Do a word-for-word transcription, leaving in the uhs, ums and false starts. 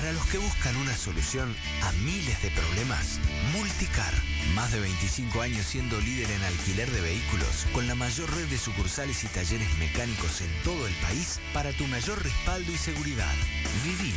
Para los que buscan una solución a miles de problemas, Multicar. Más de veinticinco años siendo líder en alquiler de vehículos, con la mayor red de sucursales y talleres mecánicos en todo el país para tu mayor respaldo y seguridad. Viví